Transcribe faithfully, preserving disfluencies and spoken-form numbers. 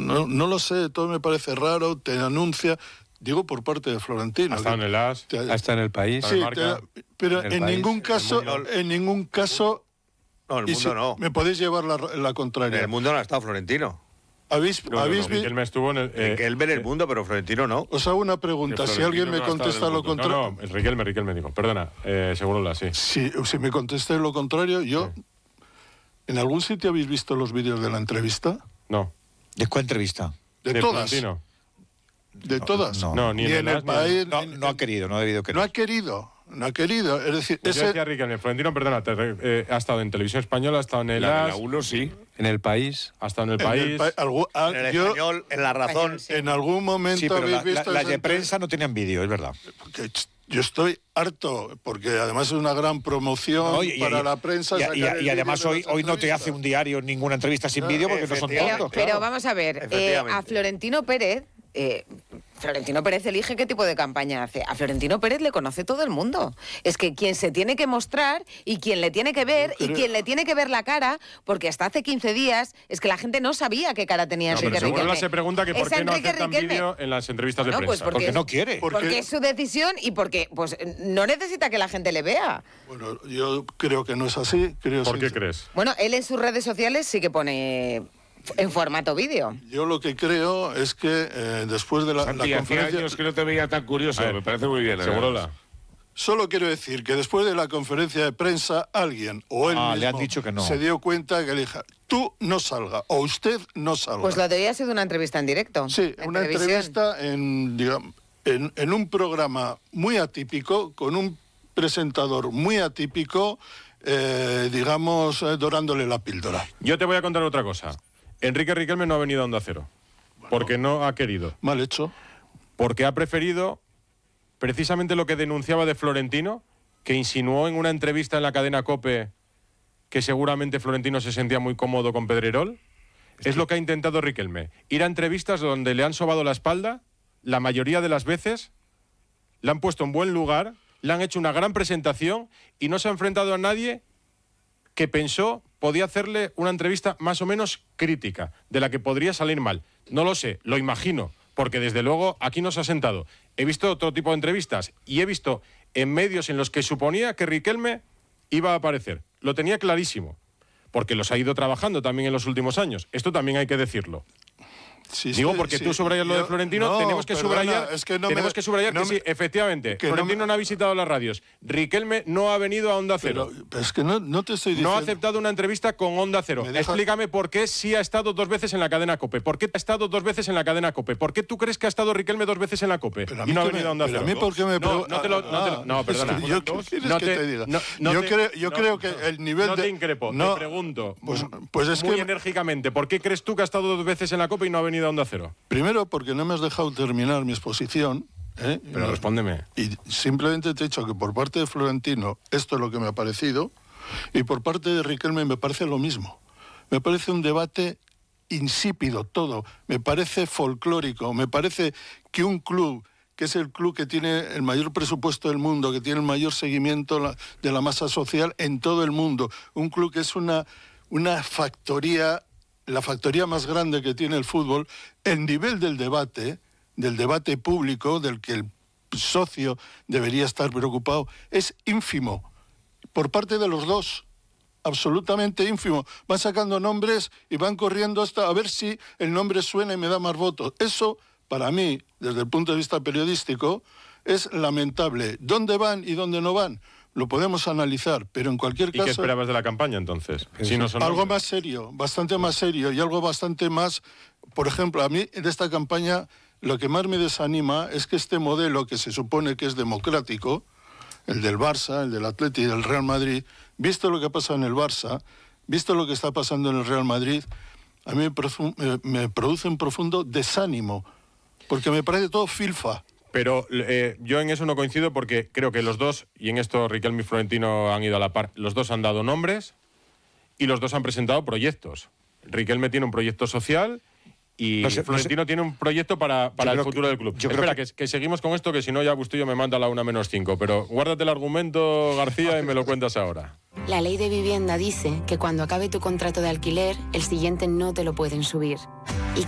no, no lo sé, todo me parece raro, te anuncia... Digo por parte de Florentino. Hasta en el As, te, hasta en el País. Sí, te, pero en, en país, ningún caso, en ningún caso... No, en el mundo si, no. Me podéis llevar la, la contraria. En el mundo no ha estado Florentino. ¿Habéis, no, ¿habéis no, no. Riquelme estuvo en el... Eh, que él ve en el mundo, pero Florentino no. Os hago una pregunta, si alguien me no contesta lo contrario... No, no, Riquelme, Riquelme digo. Perdona, eh, Segurola, sí. Si, si me contestáis lo contrario, yo... Sí. ¿En algún sitio habéis visto los vídeos de la entrevista? No. ¿De cuál entrevista? De, de todas. Florentino. ¿De no, todas? No, no ni, ni en, en el, el país... No, no ha querido, no ha debido querer. No ha querido, no ha querido. Es decir, pues ese... yo decía Riquelme, Florentino, perdona, te, eh, ha estado en Televisión Española, ha estado en el La, As... la uno sí. En el País. Ha estado en el en País... el pa algún, ah, En el yo, Español, en La Razón. en algún momento Sí, pero habéis la, visto... la, la de esa prensa no tenían vídeo, es verdad. Que yo estoy harto, porque además es una gran promoción No, y, para y, la prensa. Y, y, y además hoy, hoy no te hace un diario ninguna entrevista sin vídeo porque no son Pero, tontos. pero claro. vamos a ver, eh, a Florentino Pérez... Eh, Florentino Pérez elige qué tipo de campaña hace. A Florentino Pérez le conoce todo el mundo. Es que quien se tiene que mostrar y quien le tiene que ver y quien le tiene que ver la cara, porque hasta hace quince días es que la gente no sabía qué cara tenía no, Enrique pero Riquelme. se pregunta que por Es qué no Enrique aceptan Riquelme. vídeo en las entrevistas de No, prensa. pues porque, Porque es, no quiere. ¿Por porque qué? es su decisión y porque pues no necesita que la gente le vea. Bueno, yo creo que no es así. Creo ¿Por qué sin... crees? Bueno, él en sus redes sociales sí que pone en formato vídeo. Yo lo que creo es que eh, después de la, Santi, la hacía conferencia... años que no te veía tan curioso, ver, me parece muy bien. Segurola. Solo quiero decir que después de la conferencia de prensa, alguien o él Ah, mismo le han dicho que no. se dio cuenta que le dijo, tú no salga, o usted no salga. Pues lo de hoy ha sido una entrevista en directo. Sí, en una televisión. entrevista en, digamos, en, en un programa muy atípico, con un presentador muy atípico, eh, digamos, eh, dorándole la píldora. Yo te voy a contar otra cosa. Enrique Riquelme no ha venido a Onda Cero. Bueno, porque no ha querido. Mal hecho. Porque ha preferido precisamente lo que denunciaba de Florentino, que insinuó en una entrevista en la cadena COPE que seguramente Florentino se sentía muy cómodo con Pedrerol. Es, es lo que ha intentado Riquelme. Ir a entrevistas donde le han sobado la espalda, la mayoría de las veces, le han puesto en buen lugar, le han hecho una gran presentación y no se ha enfrentado a nadie que pensó podía hacerle una entrevista más o menos crítica, de la que podría salir mal. No lo sé, lo imagino, porque desde luego aquí nos ha sentado. He visto otro tipo de entrevistas y he visto en medios en los que suponía que Riquelme iba a aparecer. Lo tenía clarísimo, porque los ha ido trabajando también en los últimos años. Esto también hay que decirlo. Sí, Digo, sí, porque sí. tú subrayas lo Yo, de Florentino, no, tenemos que perdona, subrayar, es que no tenemos me, que, subrayar no que me, sí, efectivamente, que Florentino no, me, no ha visitado las radios. Riquelme no ha venido a Onda Cero. Pero, pero es que no, no te estoy diciendo... No ha aceptado una entrevista con Onda Cero. Deja... Explícame por qué sí ha estado dos veces en la cadena COPE. ¿Por qué ha estado dos veces en la cadena COPE? ¿Por qué tú crees que ha estado Riquelme dos veces en la COPE y no ha venido me, a Onda pero Cero? A mí, ¿por qué me no, no te lo, no, te lo, no, perdona. Es que yo, ¿qué quieres no que te, te diga? No, no yo te, creo, yo no, creo que el nivel no de... No te increpo, no, te pregunto pues, pues es muy que, enérgicamente. ¿Por qué crees tú que ha estado dos veces en la COPE y no ha venido a Onda Cero? Primero, porque no me has dejado terminar mi exposición. ¿eh? Pero no, respóndeme. Y simplemente te he dicho que por parte de Florentino esto es lo que me ha parecido y por parte de Riquelme me parece lo mismo. Me parece un debate insípido todo, me parece folclórico, me parece que un club, que es el club que tiene el mayor presupuesto del mundo, que tiene el mayor seguimiento de la masa social en todo el mundo, un club que es una, una factoría, la factoría más grande que tiene el fútbol, el nivel del debate, del debate público, del que el socio debería estar preocupado, es ínfimo, por parte de los dos. Absolutamente ínfimo. Van sacando nombres y van corriendo hasta a ver si el nombre suena y me da más votos. Eso, para mí, desde el punto de vista periodístico, es lamentable. ¿Dónde van y dónde no van? Lo podemos analizar, pero en cualquier caso... ¿Y qué esperabas de la campaña, entonces? Si no son algo nombres. más serio, bastante más serio, y algo bastante más... Por ejemplo, a mí, de esta campaña, lo que más me desanima es que este modelo, que se supone que es democrático, el del Barça, el del Atleti y del Real Madrid, visto lo que pasa en el Barça, visto lo que está pasando en el Real Madrid, a mí me, me produce un profundo desánimo, porque me parece todo filfa. Pero eh, yo en eso no coincido porque creo que los dos, y en esto Riquelme y Florentino han ido a la par, los dos han dado nombres y los dos han presentado proyectos. Riquelme tiene un proyecto social y no sé, Florentino no sé. tiene un proyecto para, para el futuro que, del club. Yo Espera, que... Que, que seguimos con esto, que si no ya Bustillo me manda a la una menos cinco. Pero guárdate el argumento, García, y me lo cuentas ahora. La ley de vivienda dice que cuando acabe tu contrato de alquiler, el siguiente no te lo pueden subir.